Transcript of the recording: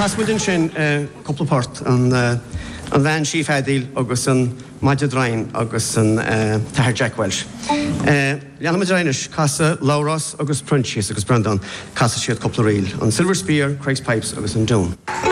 Casmudin sin couplaport an bhean Chief Adil agus an Majid Ryan agus an Tahir Jack Welsh. Lianna Madrainish, Casa Lauros agus Prunchis agus Brandon, Casa Shiad Couple Reel, an Silver Spear, Craig's Pipes agus an Doon.